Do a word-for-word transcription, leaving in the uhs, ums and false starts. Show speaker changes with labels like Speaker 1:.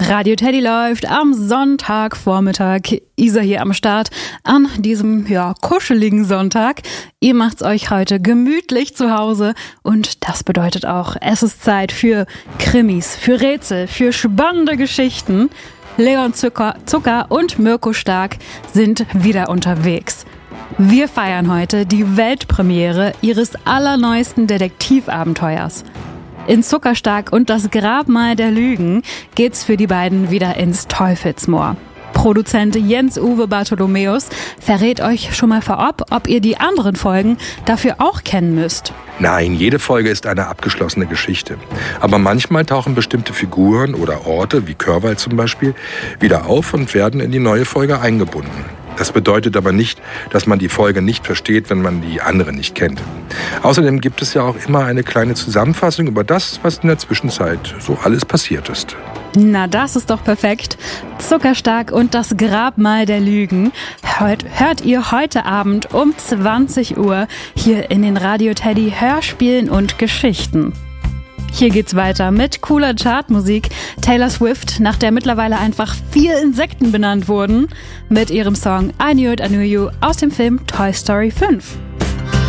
Speaker 1: Radio Teddy läuft am Sonntagvormittag. Isa hier am Start an diesem, ja, kuscheligen Sonntag. Ihr macht's euch heute gemütlich zu Hause und das bedeutet auch, es ist Zeit für Krimis, für Rätsel, für spannende Geschichten. Leon Zucker, Zucker und Mirko Stark sind wieder unterwegs. Wir feiern heute die Weltpremiere ihres allerneuesten Detektivabenteuers. In Zuckerstark und das Grabmal der Lügen geht's für die beiden wieder ins Teufelsmoor. Produzent Jens-Uwe Bartholomäus verrät euch schon mal vorab, ob ihr die anderen Folgen dafür auch kennen müsst.
Speaker 2: Nein, jede Folge ist eine abgeschlossene Geschichte. Aber manchmal tauchen bestimmte Figuren oder Orte, wie Körwald zum Beispiel, wieder auf und werden in die neue Folge eingebunden. Das bedeutet aber nicht, dass man die Folge nicht versteht, wenn man die andere nicht kennt. Außerdem gibt es ja auch immer eine kleine Zusammenfassung über das, was in der Zwischenzeit so alles passiert ist.
Speaker 1: Na, das ist doch perfekt. Zuckerstark und das Grabmal der Lügen hört, hört ihr heute Abend um zwanzig Uhr hier in den Radio Teddy Hörspielen und Geschichten. Hier geht's weiter mit cooler Chartmusik. Taylor Swift, nach der mittlerweile einfach vier Insekten benannt wurden, mit ihrem Song I Knew It, I Knew You aus dem Film Toy Story fünf.